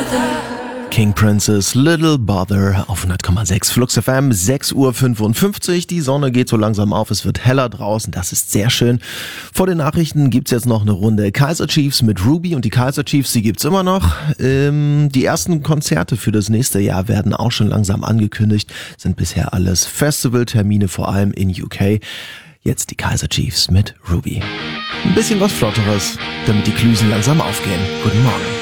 King Princess, Little Bother auf 100,6 Flux FM, 6:55 Uhr. Die Sonne geht so langsam auf, es wird heller draußen, das ist sehr schön. Vor den Nachrichten gibt's jetzt noch eine Runde Kaiser Chiefs mit Ruby und die Kaiser Chiefs, die gibt's immer noch. Die ersten Konzerte für das nächste Jahr werden auch schon langsam angekündigt, sind bisher alles Festivaltermine, vor allem in UK. Jetzt die Kaiser Chiefs mit Ruby. Ein bisschen was Flotteres, damit die Klüsen langsam aufgehen. Guten Morgen.